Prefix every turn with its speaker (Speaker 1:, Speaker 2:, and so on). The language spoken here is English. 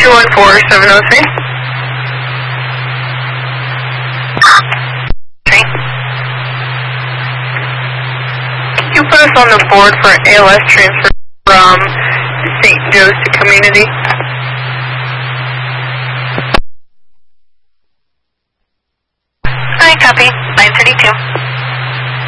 Speaker 1: 214703. Okay. Can you put us on the board for ALS transfer from St. Joe's to Community?